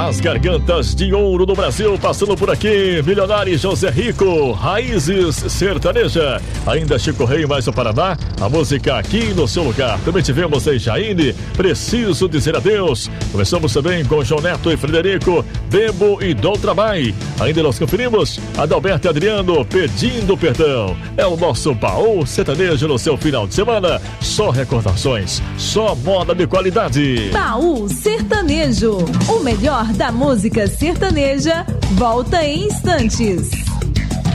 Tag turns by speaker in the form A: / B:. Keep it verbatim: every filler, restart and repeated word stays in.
A: As gargantas de ouro do Brasil passando por aqui. Milionário José Rico, Raízes Sertaneja. Ainda Chico Rei, mais o Paraná. A música Aqui no Seu Lugar. Também tivemos aí Jaine, Preciso Dizer Adeus. Começamos também com João Neto e Frederico, Bebo e Dom Trabai. Ainda nós conferimos Adalberto e Adriano, Pedindo Perdão. É o nosso baú sertanejo no seu final de semana. Só recordações, só moda de qualidade.
B: Baú Sertanejo, o melhor da música sertaneja, volta em instantes.